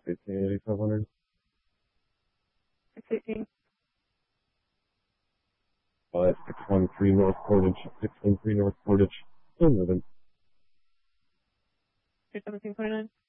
$8500. 618. 613 North Portage, 613 North Portage, still moving. 31729.